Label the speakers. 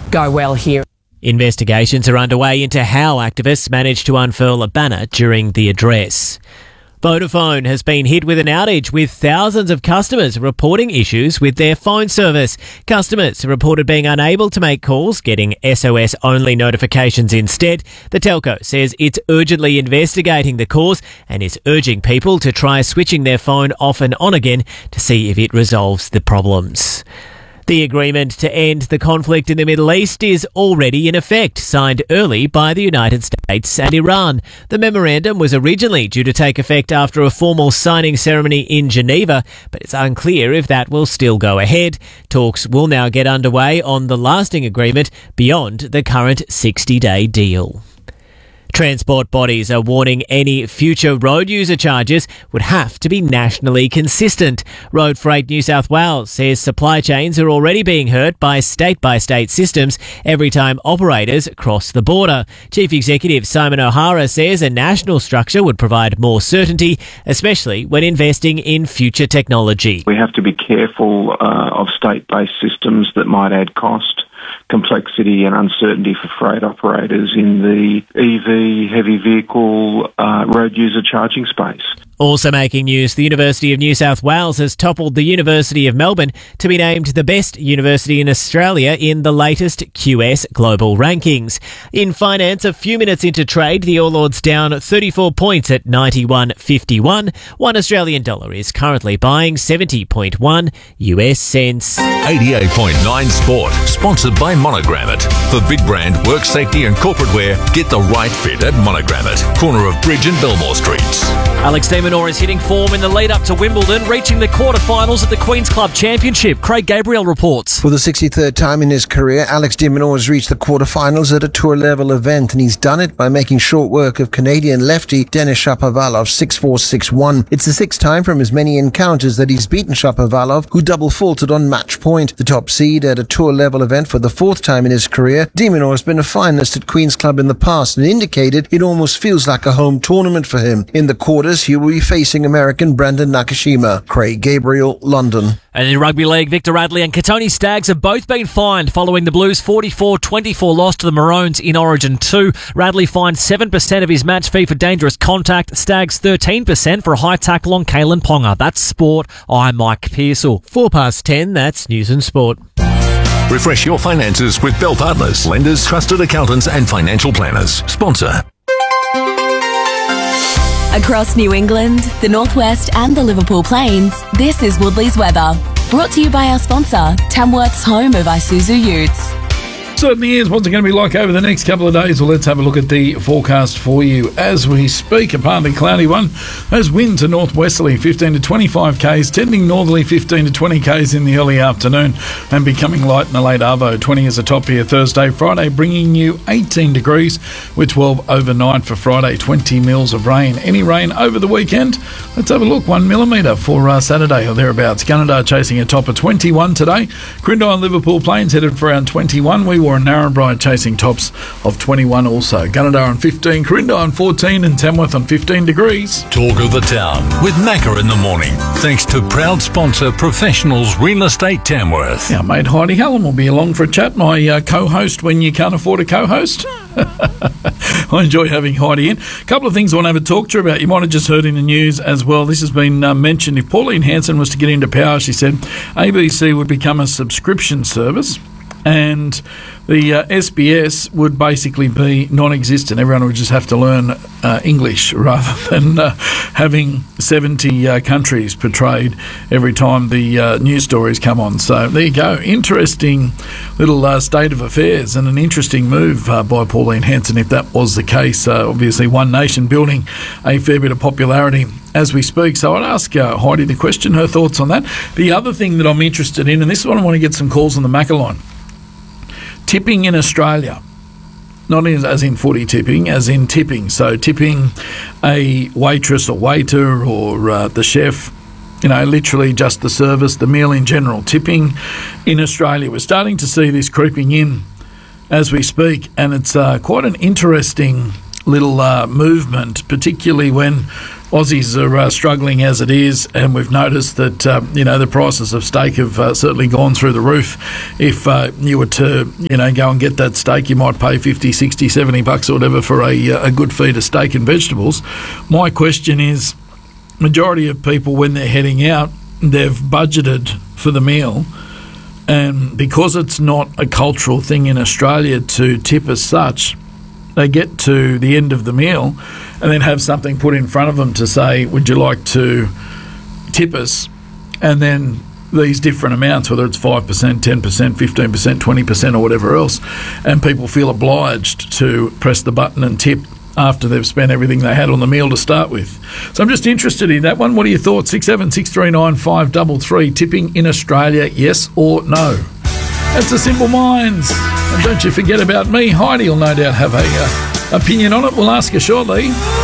Speaker 1: go well here.
Speaker 2: Investigations are underway into how activists managed to unfurl a banner during the address. Vodafone has been hit with an outage, with thousands of customers reporting issues with their phone service. Customers reported being unable to make calls, getting SOS-only notifications instead. The telco says it's urgently investigating the cause and is urging people to try switching their phone off and on again to see if it resolves the problems. The agreement to end the conflict in the Middle East is already in effect, signed early by the United States and Iran. The memorandum was originally due to take effect after a formal signing ceremony in Geneva, but it's unclear if that will still go ahead. Talks will now get underway on the lasting agreement beyond the current 60-day deal. Transport bodies are warning any future road user charges would have to be nationally consistent. Road Freight New South Wales says supply chains are already being hurt by state-by-state systems every time operators cross the border. Chief Executive Simon O'Hara says a national structure would provide more certainty, especially when investing in future technology.
Speaker 3: We have to be careful of state-based systems that might add cost, complexity and uncertainty for freight operators in the EV, heavy vehicle, road user charging space.
Speaker 2: Also making news, the University of New South Wales has toppled the University of Melbourne to be named the best university in Australia in the latest QS Global Rankings. In finance, a few minutes into trade, the All Ords down 34 points at 91.51. One Australian dollar is currently buying 70.1 US cents.
Speaker 4: 88.9 Sport, sponsored by Monogram It. For big brand, work safety and corporate wear, get the right fit at Monogram It. Corner of Bridge and Belmore Streets.
Speaker 5: Alex de Minaur is hitting form in the lead up to Wimbledon, reaching the quarterfinals at the Queen's Club Championship. Craig Gabriel reports.
Speaker 6: For the 63rd time in his career, Alex de Minaur has reached the quarterfinals at a tour-level event, and he's done it by making short work of Canadian lefty Denis Shapovalov 6-4, 6-1. It's the sixth time from his many encounters that he's beaten Shapovalov, who double-faulted on match point. The top seed at a tour-level event for the fourth time in his career, de Minaur has been a finalist at Queen's Club in the past and indicated it almost feels like a home tournament for him. In the quarters, he will be facing American Brandon Nakashima. Craig Gabriel, London.
Speaker 5: And in rugby league, Victor Radley and Katoni Staggs have both been fined following the Blues' 44-24 loss to the Maroons in Origin 2. Radley fined 7% of his match fee for dangerous contact, Staggs 13% for a high tackle on Kalen Ponga. That's sport. I'm Mike Pearsall.
Speaker 2: 10, that's News and Sport.
Speaker 4: Refresh your finances with Bell Partners, lenders, trusted accountants and financial planners. Sponsor.
Speaker 7: Across New England, the Northwest and the Liverpool Plains, this is Woodley's weather. Brought to you by our sponsor, Tamworth's home of Isuzu Utes.
Speaker 8: Certainly is. What's it going to be like over the next couple of days? Well, let's have a look at the forecast for you as we speak. A partly cloudy one. Those winds are northwesterly 15 to 25 k's, tending northerly 15 to 20 k's in the early afternoon and becoming light in the late arvo. 20 is the top here Thursday. Friday bringing you 18 degrees with 12 overnight for Friday. 20 mils of rain. Any rain over the weekend? Let's have a look. 1 millimetre for Saturday or thereabouts. Gunnedah chasing a top of 21 today. Crindai and Liverpool Plains headed for around 21. We and Narrabri chasing tops of 21 also. Gunnedah on 15, Crindai on 14 and Tamworth on 15 degrees.
Speaker 4: Talk of the town with Macca in the morning. Thanks to proud sponsor Professionals Real Estate Tamworth.
Speaker 8: Our mate Heidi Hallam will be along for a chat. My co-host when you can't afford a co-host. I enjoy having Heidi in. A couple of things I want to have a talk to you about. You might have just heard in the news as well. This has been mentioned. If Pauline Hanson was to get into power, she said ABC would become a subscription service. And the SBS would basically be non-existent. Everyone would just have to learn English rather than having 70 countries portrayed every time the news stories come on. So there you go. Interesting little state of affairs and an interesting move by Pauline Hanson if that was the case. Obviously One Nation building a fair bit of popularity as we speak. So I'd ask Heidi the question, her thoughts on that. The other thing that I'm interested in, and this is what I want to get some calls on the Macca line. Tipping in Australia, not as in footy tipping, as in tipping. So tipping a waitress or waiter or the chef, literally just the service, the meal in general. Tipping in Australia. We're starting to see this creeping in as we speak, and it's quite an interesting little movement, particularly when Aussies are struggling as it is, and we've noticed that the prices of steak have certainly gone through the roof. If you were to go and get that steak, you might pay $50, $60, $70 or whatever for a good feed of steak and vegetables. My question is, majority of people, when they're heading out, they've budgeted for the meal, and because it's not a cultural thing in Australia to tip as such, they get to the end of the meal and then have something put in front of them to say, would you like to tip us? And then these different amounts, whether it's 5%, 10%, 15%, 20% or whatever else, and people feel obliged to press the button and tip after they've spent everything they had on the meal to start with. So I'm just interested in that one. What are your thoughts? 676395 533. Tipping in Australia, yes or no? That's the Simple Minds. And don't you forget about me. Heidi will no doubt have a opinion on it. We'll ask her shortly.